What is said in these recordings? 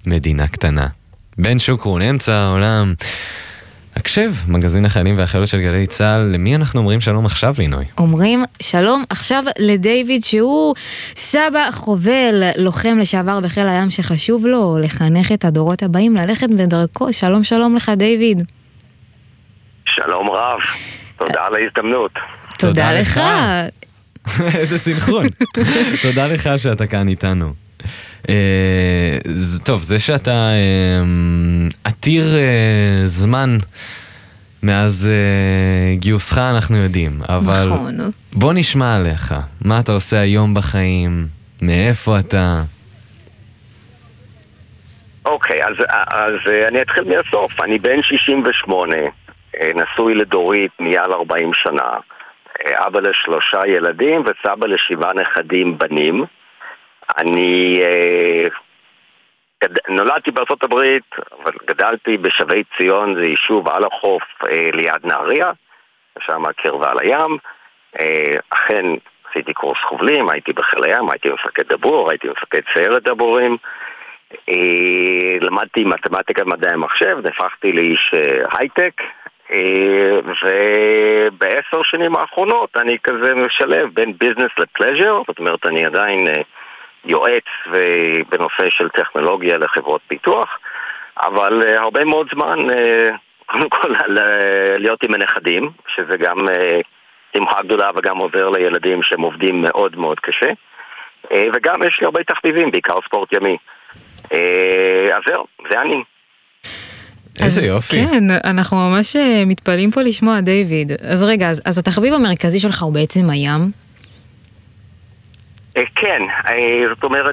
מדינה קטנה. בן שוקרון, אמצע העולם. הקשב, מגזין החיילים והחיילות של גלי צה"ל, למי אנחנו אומרים שלום עכשיו, לינוי? אומרים שלום עכשיו לדיוויד, שהוא סבא חובל, לוחם לשעבר בחיל הים, שחשוב לו לחנך את הדורות הבאים ללכת בדרכו. שלום שלום לך דיוויד. שלום רב, תודה על ההזדמנות. תודה לך. איזה סינכרון. תודה לך שאתה כאן איתנו. טוב, זה שאתה עתיר זמן מאז גיוסך אנחנו יודעים, אבל בוא נשמע עליך. מה אתה עושה היום בחיים? מאיפה אתה? אוקיי, אז אני אתחיל מהסוף. אני בן 68, נשוי לדורית מעל 40 שנה, אבא ל3 ילדים וסבא ל7 נכדים בנים. אני נולדתי בארצות הברית, אבל גדלתי בשבי ציון, זה יישוב על החוף ליד נהריה, שם קרבה על הים. אכן עשיתי קורס חובלים, הייתי בחיל הים, הייתי מפקד דבור, הייתי מפקד סיירת דבורים. למדתי מתמטיקה ומדעי המחשב, נהפכתי לאיש הייטק, וב10 שנים האחרונות אני כזה משלב בין ביזנס לפלז'ר, זאת אומרת אני עדיין יועץ בנושא של טכנולוגיה לחברות פיתוח, אבל הרבה מאוד זמן קודם כל להיות עם הנכדים, שזה גם שמחה גדולה וגם עוזר לילדים שהם עובדים מאוד מאוד קשה, וגם יש לי הרבה תחביבים, בעיקר ספורט ימי. אז זהו, זה אני. איזה יופי. כן, אנחנו ממש מתפעלים פה לשמוע דיוויד. אז רגע, אז התחביב המרכזי שלך הוא בעצם הים? כן, זאת אומרת,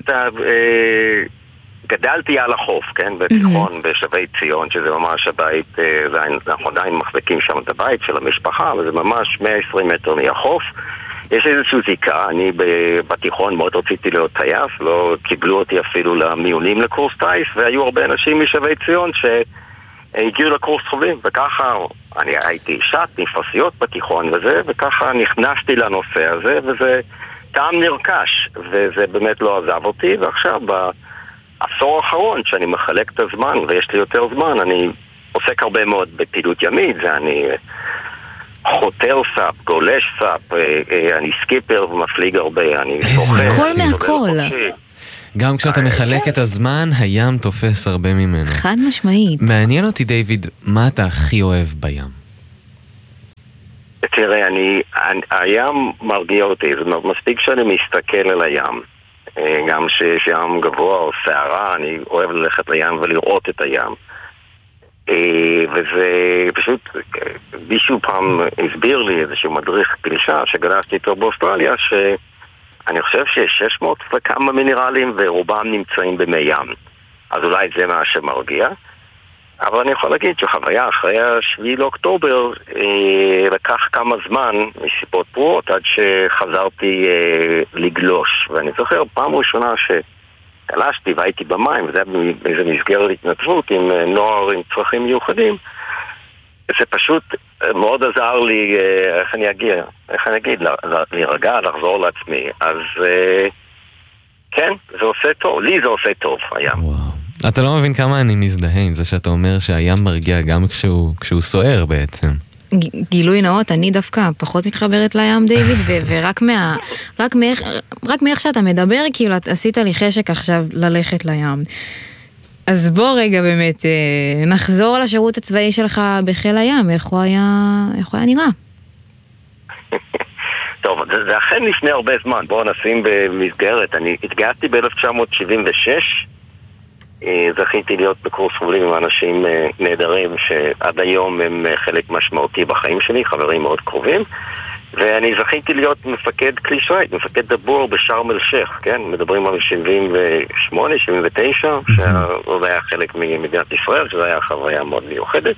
גדלתי על החוף, כן, בתיכון, בשבי ציון, שזה ממש הבית, אנחנו עדיין מחזיקים שם את הבית של המשפחה, וזה ממש 120 מטר מהחוף. יש איזושהי זיקה, אני בתיכון מאוד רציתי להיות טייס, לא קיבלו אותי אפילו למיונים לקורס טייס, והיו הרבה אנשים משבי ציון שהגיעו לקורס חובלים, וככה אני הייתי שט, נפסיות בתיכון וזה, וככה נכנסתי לנושא הזה, וזה טעם נרכש, וזה באמת לא עזב אותי, ועכשיו בעשור האחרון שאני מחלק את הזמן, ויש לי יותר זמן, אני עוסק הרבה מאוד בפעילות ימית, זה אני חותר סאפ, גולש סאפ, אני סקיפר ומפליג הרבה, אני סוחר. הכל מהכל. גם כשאתה מחלק את הזמן, הים תופס הרבה ממנו. חד משמעית. מעניין אותי דיוויד, מה אתה הכי אוהב בים? תראה, הים מרגיע אותי, זאת אומרת, מספיק שאני מסתכל על הים, גם שיש ים גבוה או סערה, אני אוהב ללכת לים ולראות את הים. וזה פשוט, מישהו פעם הסביר לי איזשהו מדריך גלישה שגלשתי איתו באוסטרליה, שאני חושב שיש 600 וכמה מינרלים ורובם נמצאים במי ים. אז אולי זה מה שמרגיע. אבל אני יכול להגיד שחוויה אחרי 7 לאוקטובר לקח כמה זמן מסיבות פרועות עד שחזרתי לגלוש. ואני זוכר פעם ראשונה שגלשתי והייתי במים, וזה היה באיזה מסגרת התנדבות עם נוער עם צרכים מיוחדים. זה פשוט מאוד עזר לי, איך אני אגיד, להירגע, לחזור לעצמי. אז כן, זה עושה טוב, לי זה עושה טוב הים. וואו. אתה לא מבין כמה אני מזדהה עם זה שאתה אומר שהים מרגיע גם כשהוא סוער בעצם. גילוי נאות, אני דווקא פחות מתחברת לים דיוויד, רק מאיך שאתה מדבר, כאילו עשית לי חשק עכשיו ללכת לים. אז בוא רגע באמת, נחזור לשירות הצבאי שלך בחיל הים, איך הוא היה נראה? טוב, זה אכן לפני הרבה זמן, בואו נשים במסגרת, אני התגייסתי ב-1976, זכיתי להיות בקורס חובלים עם אנשים נהדרים שעד היום הם חלק משמעותי בחיים שלי, חברים מאוד קרובים, ואני זכיתי להיות מפקד כלי שיט, מפקד דבור בשארם אל שייח, כן? מדברים על 78, 79, שזה היה חלק ממדינת ישראל, שזה היה חוויה מאוד מיוחדת.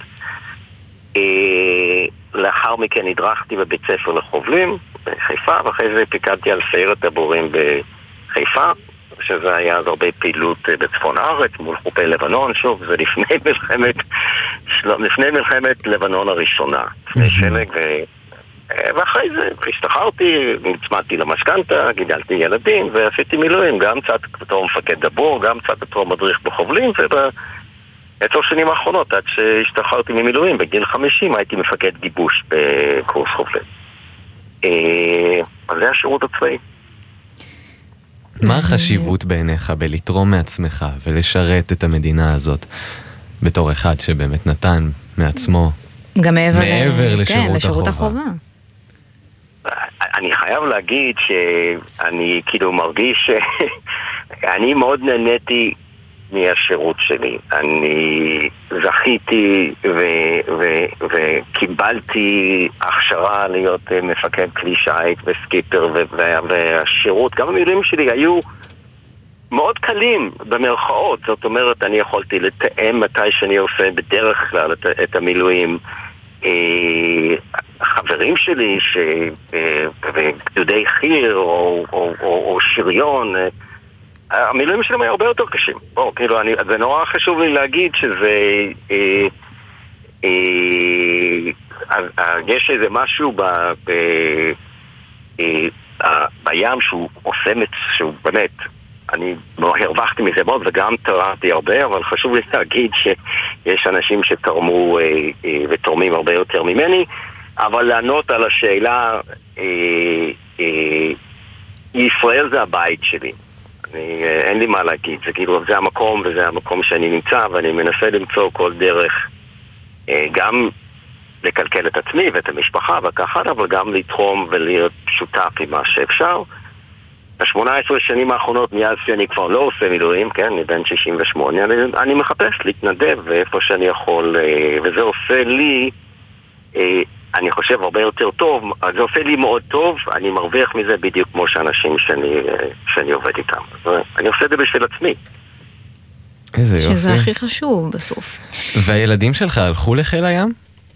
לאחר מכן הדרכתי בבית ספר לחובלים בחיפה, ואחרי זה פיקדתי על סיירת דבורים בחיפה, שזה היה אז הרבה פעילות בצפון הארץ מול חופי לבנון, שוב, זה לפני מלחמת לבנון הראשונה, לפני שלג, ואחרי זה השתחררתי, נצמדתי למשכנתה, גידלתי ילדים ועשיתי מילואים, גם קצת בתור מפקד דבור, גם קצת בתור מדריך בחובלים, וב10 שנים האחרונות, עד שהשתחררתי ממילואים, בגיל 50 הייתי מפקד גיבוש בקורס חובלים. אז זה השירות הצבאי. מה החשיבות בעיניך בלתרום מעצמך ולשרת את המדינה הזאת בתור אחד שבאמת נתן מעצמו גם מעבר לשירות החובה? אני חייב להגיד שאני כאילו מרגיש שאני מאוד נהניתי מהשירות שלי. אני זכיתי וקיבלתי הכשרה להיות מפקד כלי שיט וסקיפר, והשירות, גם המילואים שלי היו מאוד קלים במרכאות. זאת אומרת, אני יכולתי לתאם מתי שאני עושה בדרך כלל את המילואים. חברים שלי בגדודי חי"ר או שריון, המילואים שלהם היו הרבה יותר קשים. כאילו, זה נורא חשוב לי להגיד שזה יש איזה משהו בים שהוא עושה, שהוא באמת, אני הרווחתי מזה מאוד וגם תרמתי הרבה, אבל חשוב לי להגיד שיש אנשים שתרמו ותורמים הרבה יותר ממני. אבל לענות על השאלה, ישראל זה הבית שלי. אין לי מה להגיד, זה כאילו, זה המקום וזה המקום שאני נמצא, ואני מנסה למצוא כל דרך גם לקלקל את עצמי ואת המשפחה וכך הלאה, אבל גם לתרום ולהיות שותף עם מה שאפשר. ה-18 שנים האחרונות, מאז שאני כבר לא עושה מילואים, כן, אני בן 68, אני מחפש להתנדב ואיפה שאני יכול, וזה עושה לי, אני חושב הרבה יותר טוב, זה עושה לי מאוד טוב, אני מרוויח מזה בדיוק כמו שאנשים שאני עובד איתם. אני עושה את זה בשביל עצמי. איזה יופי. שזה הכי חשוב בסוף. והילדים שלך הלכו לחיל הים?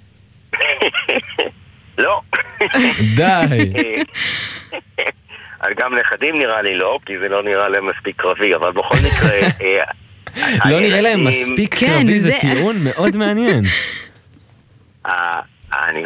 לא. די. גם נכדים נראה לי לא, כי זה לא נראה להם מספיק קרבי, אבל בכל מקרה... לא נראה להם מספיק קרבי, זה טיעון מאוד מעניין. אני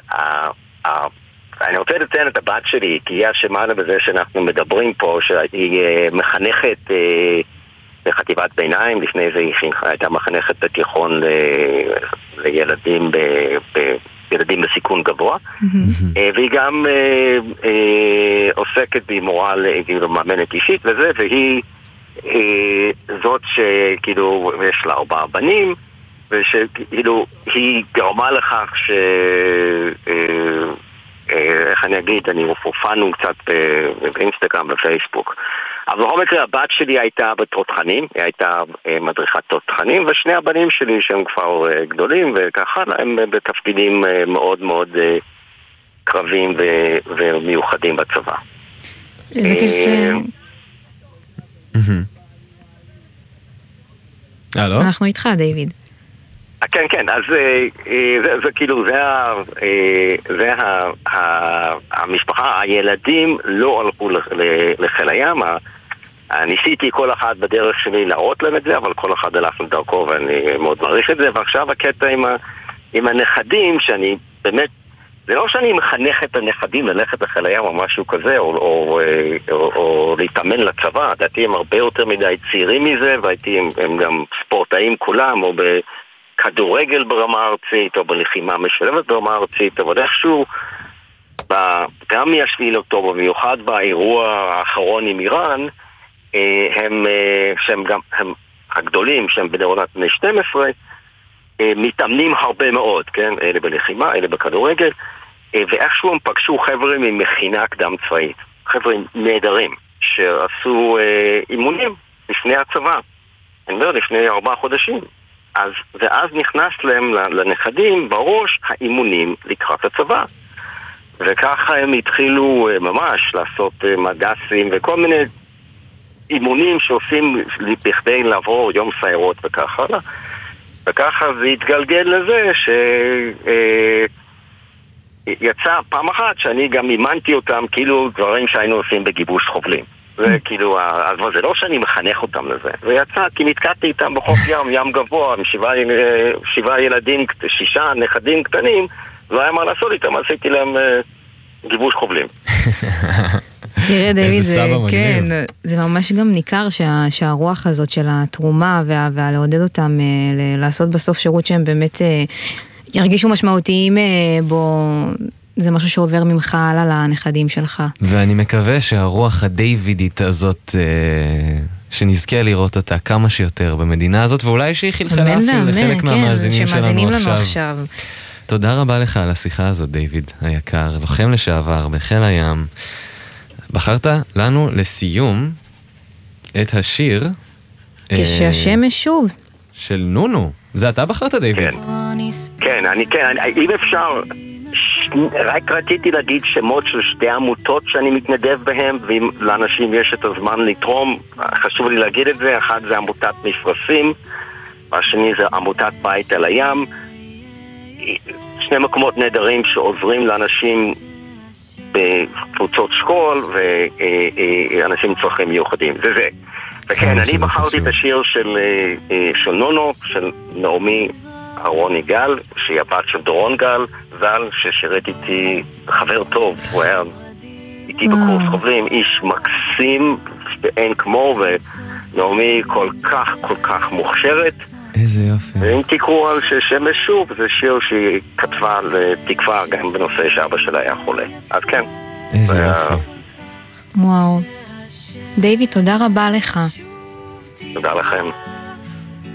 רוצה לציין את הבת שלי, כי היא אשמה בזה שאנחנו מדברים פה, שהיא מחנכת בחטיבת ביניים, לפני זה היא הייתה מחנכת בתיכון לילדים ילדים בסיכון גבוה, והיא גם עוסקת במורה, מאמנת אישית וזה, והיא זאת שכאילו יש לה 4 בנים, ושכאילו היא גרמה לכך איך אני אגיד, אני הופענו קצת באינסטגרם, בפייסבוק. אבל בכל מקרה, הבת שלי הייתה בתותחנים, היא הייתה מדריכת תותחנים, ושני הבנים שלי שהם כבר גדולים וככה, הם בתפקידים מאוד מאוד קרבים ומיוחדים בצבא. זה כיף. אנחנו איתך, דיוויד. כן, כן, אז זה כאילו, זה המשפחה, הילדים לא הלכו לחיל הים, ניסיתי כל אחד בדרך שלי להראות להם את זה, אבל כל אחד הלך לדרכו ואני מאוד מעריך את זה, ועכשיו הקטע עם הנכדים, שאני באמת, זה לא שאני מחנך את הנכדים ללכת לחיל הים או משהו כזה, או להתאמן לצבא, דעתי הם הרבה יותר מדי צעירים מזה, והייתי הם גם ספורטאים כולם, או כדורגל ברמה ארצית, או בלחימה משלבת ברמה ארצית, אבל איכשהו, גם מ7 לאוקטובר, במיוחד באירוע האחרון עם איראן, שהם גם, הם הגדולים, שהם בני עונת בני 12, מתאמנים הרבה מאוד, כן? אלה בלחימה, אלה בכדורגל, ואיכשהו הם פגשו חבר'ה ממכינה קדם צבאית, חבר'ה נהדרים, שעשו אימונים לפני הצבא, אני אומר, לפני 4 חודשים. ואז נכנס להם לנכדים בראש האימונים לקראת הצבא. וככה הם התחילו ממש לעשות מדסים וכל מיני אימונים שעושים בכדי לעבור יום סיירות וככה. וככה זה התגלגל לזה שיצא פעם אחת שאני גם אימנתי אותם כאילו דברים שהיינו עושים בגיבוש חובלים. זה כאילו, אז זה לא שאני מחנך אותם לזה. ויצא, כי נתקעתי איתם בחוף ים גבוה, עם 7 ילדים, 6 נכדים קטנים, לא היה מה לעשות איתם, עשיתי להם גיבוש חובלים. תראה דיוויד, זה ממש גם ניכר שהרוח הזאת של התרומה והלעודד אותם לעשות בסוף שירות שהם באמת ירגישו משמעותיים בו, זה משהו שעובר ממך הלאה לנכדים שלך. ואני מקווה שהרוח הדיווידית הזאת, שנזכה לראות אותה כמה שיותר במדינה הזאת, ואולי שהיא חלחלה אפילו לחלק מהמאזינים שלנו עכשיו. תודה רבה לך על השיחה הזאת, דיוויד היקר, לוחם לשעבר בחיל הים. בחרת לנו לסיום את השיר כשהשמש שוב של נונו. זה אתה בחרת, דיוויד? כן, אם אפשר, רק רציתי להגיד שמות של שתי עמותות שאני מתנדב בהם, ואם לאנשים יש את הזמן לתרום, חשוב לי להגיד את זה. אחד זה עמותת מפרשים, והשני זה עמותת בית אל הים. שני מקומות נהדרים שעוזרים לאנשים בקבוצות שכול ואנשים צרכים מיוחדים. זה. וכן, אני בחרתי את השיר של נונו, של נעמי אהרוני גל, שהיא הבת של דורון גל, ז"ל, ששירת איתי, חבר טוב, הוא היה איתי בקורס חובלים, איש מקסים ואין כמו, ונעמי כל כך מוכשרת. איזה יופי. ואם תקראו על ששמש שוב, זה שיר שהיא כתבה לתקווה גם בנושא שאבא שלה היה חולה. אז כן. איזה יופי. וואו. דיוויד, תודה רבה לך. תודה לכם.